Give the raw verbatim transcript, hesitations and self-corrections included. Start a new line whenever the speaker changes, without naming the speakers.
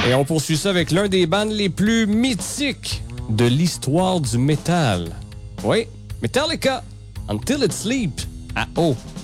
Et on poursuit ça avec l'un des bands les plus mythiques de l'histoire du métal. Oui, Metallica, Until It Sleeps, à O.